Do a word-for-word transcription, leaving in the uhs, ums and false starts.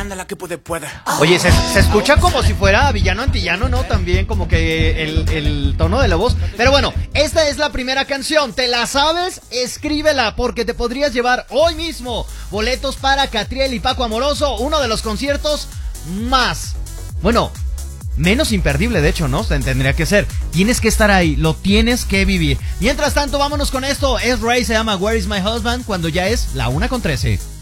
Ándala que puede, puede. Oye, se, se escucha como si fuera villano antillano, ¿no? También como que el, el tono de la voz. Pero bueno, esta es la primera canción. ¿Te la sabes? Escríbela porque te podrías llevar hoy mismo boletos para Catriel y Paco Amoroso, uno de los conciertos más, bueno, menos imperdible, de hecho, ¿no? Tendría que ser. Tienes que estar ahí, lo tienes que vivir. Mientras tanto, vámonos con esto. Es Ray, se llama Where is my husband, cuando ya es la una con trece.